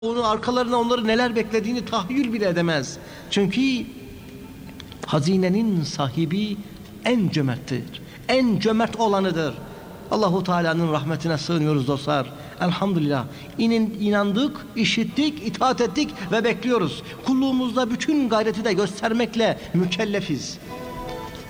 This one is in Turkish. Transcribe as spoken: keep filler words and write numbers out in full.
Onu arkalarına onları neler beklediğini tahayyül bile edemez. Çünkü hazinenin sahibi en cömerttir. En cömert olanıdır. Allahu Teala'nın rahmetine sığınıyoruz dostlar. Elhamdülillah. İnin, inandık, işittik, itaat ettik ve bekliyoruz. Kulluğumuzda bütün gayreti de göstermekle mükellefiz.